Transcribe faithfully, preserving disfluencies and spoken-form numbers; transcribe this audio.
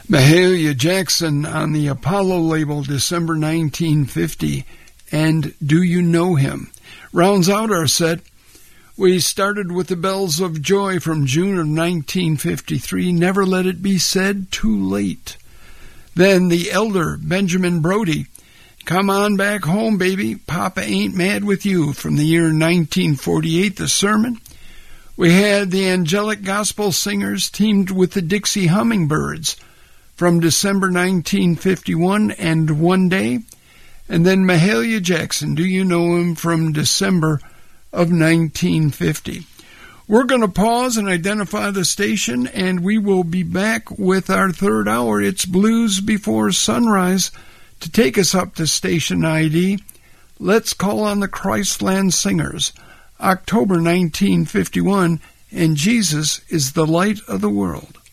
Mahalia Jackson on the Apollo label, December nineteen fifty, and Do You Know Him? Rounds out our set. We started with the Bells of Joy from June of nineteen fifty-three, Never Let It Be Said Too Late. Then the elder Benjamin Brody, Come On Back Home, Baby, Papa Ain't Mad With You, from the year nineteen forty-eight, The Sermon. We had the Angelic Gospel Singers teamed with the Dixie Hummingbirds from December nineteen fifty-one, and One Day. And then Mahalia Jackson, Do You Know Him, from December of nineteen fifty. We're going to pause and identify the station, and we will be back with our third hour. It's Blues Before Sunrise. To take us up to station I D, let's call on the Christland Singers, October nineteen fifty-one, and Jesus is the Light of the World.